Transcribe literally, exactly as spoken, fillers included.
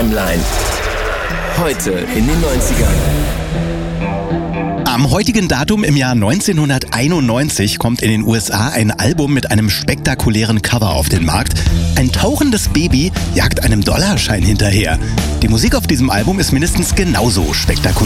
Timeline. Heute in den neunzigern. Am heutigen Datum im Jahr neunzehnhunderteinundneunzig kommt in den U S A ein Album mit einem spektakulären Cover auf den Markt. Ein tauchendes Baby jagt einem Dollarschein hinterher. Die Musik auf diesem Album ist mindestens genauso spektakulär.